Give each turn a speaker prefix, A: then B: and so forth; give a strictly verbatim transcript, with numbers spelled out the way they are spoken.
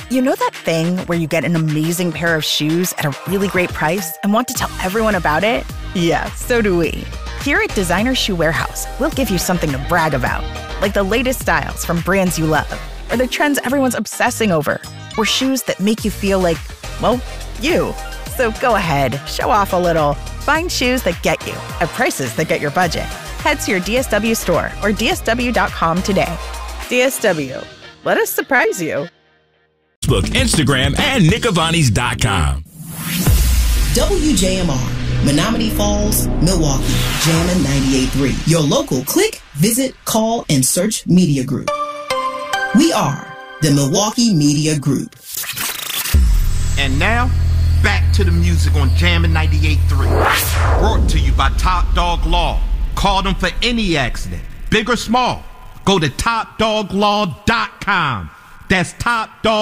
A: You know that thing where you get an amazing pair of shoes at a really great price and want to tell everyone about it? Yeah, so do we. Here at Designer Shoe Warehouse, we'll give you something to brag about, like the latest styles from brands you love, or the trends everyone's obsessing over, or shoes that make you feel like, well, you. So go ahead, show off a little. Find shoes that get you at prices that get your budget. Head to your D S W store or D S W dot com today. D S W, let us surprise you.
B: Facebook, Instagram, and nick avani's dot com.
C: W J M R, Menominee Falls, Milwaukee, Jammin' ninety-eight point three. Your local click, visit, call, and search media group. We are the Milwaukee Media Group.
D: And now, back to the music on Jammin' ninety-eight point three. Brought to you by Top Dog Law. Call them for any accident, big or small. Go to top dog law dot com. That's Top Dog.